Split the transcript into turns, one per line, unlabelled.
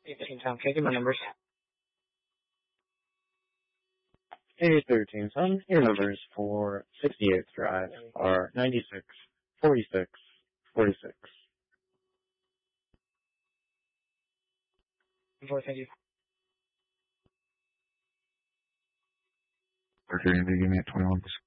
18 Tom, can I get my numbers?
Hey, 13 Son, your numbers for 68th Drive are 96, 46, 46.
Thank you.
Okay, they give me at 21%.